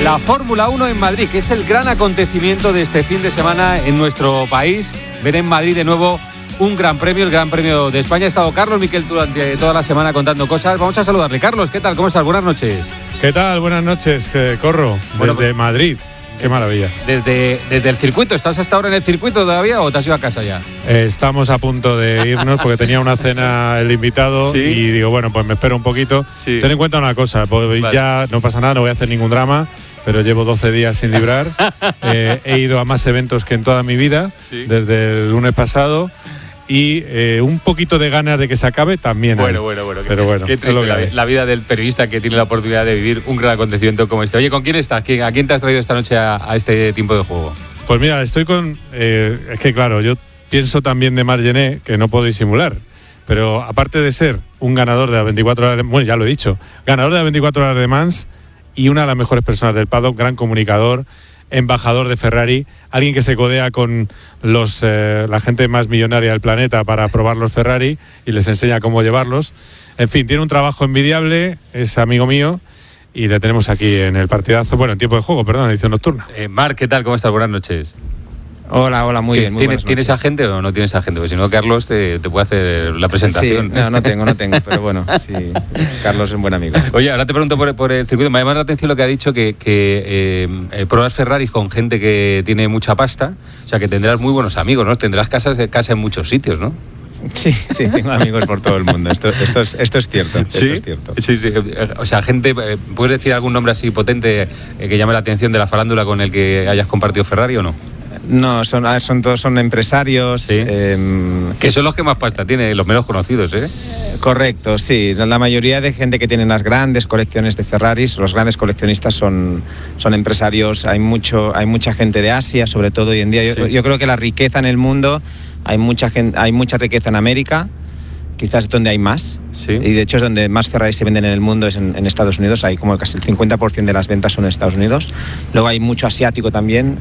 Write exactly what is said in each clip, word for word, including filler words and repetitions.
la Fórmula uno en Madrid, que es el gran acontecimiento de este fin de semana en nuestro país. Ver en Madrid de nuevo un gran premio, el Gran Premio de España. Ha estado Carlos Miquel durante toda la semana contando cosas. Vamos a saludarle. Carlos, ¿qué tal? ¿Cómo estás? Buenas noches. ¿Qué tal? Buenas noches, Corro, bueno, desde Madrid. Qué maravilla. Desde, desde el circuito, ¿estás hasta ahora en el circuito todavía o te has ido a casa ya? Eh, estamos a punto de irnos porque tenía una cena el invitado. ¿Sí? Y digo, bueno, pues me espero un poquito. Sí. Ten en cuenta una cosa, pues vale. Ya no pasa nada, no voy a hacer ningún drama, pero llevo doce días sin librar. eh, he ido a más eventos que en toda mi vida, ¿sí? Desde el lunes pasado. Y eh, un poquito de ganas de que se acabe también. Bueno, hay. bueno, bueno. Pero qué, bueno, qué triste la, la vida del periodista que tiene la oportunidad de vivir un gran acontecimiento como este. Oye, ¿con quién estás? ¿A quién te has traído esta noche a, a este tiempo de juego? Pues mira, estoy con... Eh, es que claro, yo pienso también de Marc Gené, que no puedo disimular. Pero aparte de ser un ganador de las veinticuatro horas... De, bueno, ya lo he dicho. Ganador de las veinticuatro horas de Le Mans y una de las mejores personas del paddock, gran comunicador, embajador de Ferrari, alguien que se codea con los eh, la gente más millonaria del planeta para probar los Ferrari y les enseña cómo llevarlos. En fin, tiene un trabajo envidiable, es amigo mío y le tenemos aquí en el partidazo, bueno, en tiempo de juego, perdón, edición nocturna. Eh, Marc, ¿qué tal? ¿Cómo estás? Buenas noches. Hola, hola, muy bien. Muy ¿Tienes, ¿Tienes agente o no tienes agente? Porque si no, Carlos te, te puede hacer la presentación. Sí, no, no tengo, no tengo, pero bueno, sí, Carlos es un buen amigo. Oye, ahora te pregunto por, por el circuito. Me ha llamado la atención lo que ha dicho, que, que eh, pruebas Ferraris con gente que tiene mucha pasta, o sea, que tendrás muy buenos amigos, ¿no? Tendrás casas, casa en muchos sitios, ¿no? Sí, sí, tengo amigos por todo el mundo. Esto, esto, es, esto es cierto. Esto ¿Sí? es cierto. Sí, sí. O sea, gente, ¿puedes decir algún nombre así potente eh, que llame la atención de la farándula con el que hayas compartido Ferrari o no? No, son, son todos son empresarios. ¿Sí? Eh, que son los que más pasta tienen, los menos conocidos, ¿eh? Correcto, sí. La mayoría de gente que tiene las grandes colecciones de Ferraris, los grandes coleccionistas son, son empresarios. Hay mucho, hay mucha gente de Asia, sobre todo hoy en día. Yo, sí. yo creo que la riqueza en el mundo, hay mucha gente, hay mucha riqueza en América. Quizás es donde hay más, sí. Y de hecho es donde más Ferrari se venden en el mundo, es en, en Estados Unidos. Hay como casi el cincuenta por ciento de las ventas son en Estados Unidos. Luego hay mucho asiático también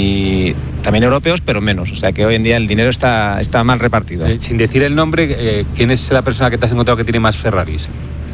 y también europeos, pero menos. O sea que hoy en día el dinero está, está mal repartido. Eh, sin decir el nombre, eh, ¿quién es la persona que te has encontrado que tiene más Ferraris?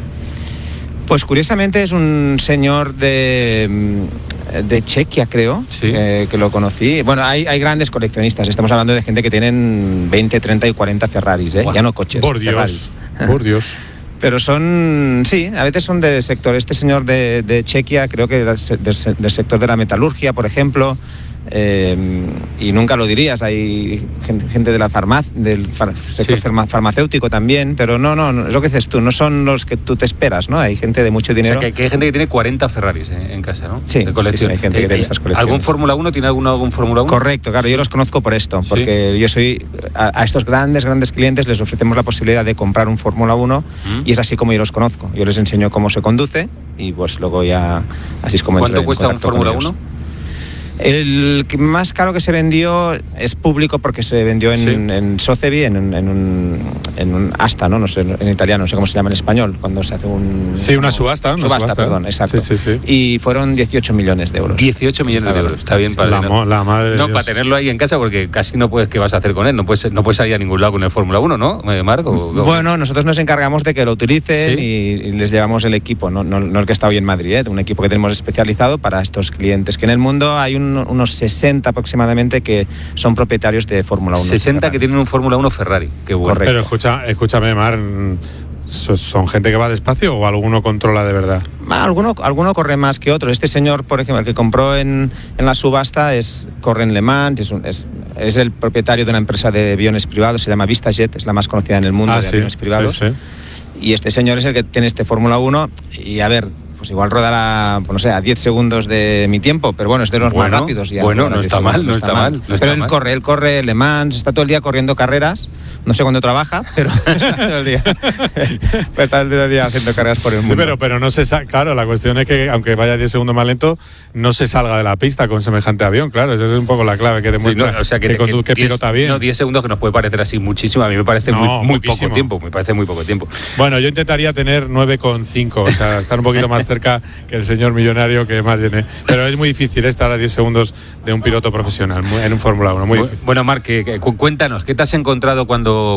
Pues curiosamente es un señor de, de Chequia, creo, sí. eh, que lo conocí. Bueno, hay, hay grandes coleccionistas. Estamos hablando de gente que tienen veinte, treinta y cuarenta Ferraris, ¿eh? Bueno, ya no coches. Por Dios, Ferraris. Por Dios. Pero son, sí, a veces son de sector. Este señor de, de Chequia, creo que era del, del sector de la metalurgia, por ejemplo. Eh, y nunca lo dirías, hay gente, gente de la farmacia, del far, sector sí. farmacéutico también, pero no, no, no, es lo que dices tú, no son los que tú te esperas, ¿no? Hay gente de mucho dinero. O sea, que, que hay gente que tiene cuarenta Ferraris eh, en casa, ¿no? Sí, de colección. Sí, sí, hay gente eh, que tiene estas colecciones. ¿Algún Fórmula uno? ¿Tiene alguno, algún Fórmula uno? Correcto, claro, yo los conozco por esto, porque ¿sí? yo soy, a, a estos grandes, grandes clientes les ofrecemos la posibilidad de comprar un Fórmula uno ¿Mm? Y es así como yo los conozco. Yo les enseño cómo se conduce y pues luego ya, así es como entro en contacto. ¿Cuánto cuesta un Fórmula uno? El más caro que se vendió es público porque se vendió en, sí. en Sotheby, en, en, un, en un asta, ¿no? No sé, en italiano, no sé cómo se llama en español, cuando se hace un... Sí, una subasta. Una subasta, subasta, perdón, exacto. Sí, sí, sí. Y fueron dieciocho millones de euros. dieciocho millones de euros, está bien para... La, no, la madre No, de para tenerlo ahí en casa porque casi no puedes, ¿qué vas a hacer con él? No puedes, no puedes salir a ningún lado con el Fórmula uno, ¿no, Marc? Bueno, nosotros nos encargamos de que lo utilicen ¿sí? y, y les llevamos el equipo, no, no, no el que está hoy en Madrid, ¿eh? Un equipo que tenemos especializado para estos clientes, que en el mundo hay un, unos sesenta aproximadamente que son propietarios de Fórmula uno. sesenta que tienen un Fórmula uno Ferrari. Qué bueno. Correcto. Pero escucha, escúchame, Marc, ¿son gente que va despacio o alguno controla de verdad? Alguno, alguno corre más que otro. Este señor, por ejemplo, el que compró en, en la subasta, es, corre en Le Mans, es, un, es, es el propietario de una empresa de aviones privados, se llama VistaJet, es la más conocida en el mundo ah, de sí, aviones privados. Sí, sí. Y este señor es el que tiene este Fórmula uno y a ver... pues igual rodará, pues no sé, a diez segundos de mi tiempo, pero bueno, es de los bueno, más rápidos. Ya, bueno, no está mal, no está mal. No pero está él mal. corre, él corre Le Mans, está todo el día corriendo carreras, no sé cuándo trabaja, pero está todo el día, está todo el día haciendo carreras por el mundo. Sí, pero, pero no se sa- claro, la cuestión es que aunque vaya diez segundos más lento, no se salga de la pista con semejante avión, claro, esa es un poco la clave que demuestra sí, no, o sea, que, que, que, que, que diez, pilota bien. No, diez segundos que nos puede parecer así muchísimo, a mí me parece no, muy, muy poco tiempo, me parece muy poco tiempo. Bueno, yo intentaría tener nueve coma cinco, o sea, estar un poquito más cerca que el señor millonario que más tiene. Pero es muy difícil estar a diez segundos de un piloto profesional en un Fórmula uno, muy difícil. Bueno, Marc, cuéntanos, ¿qué te has encontrado cuando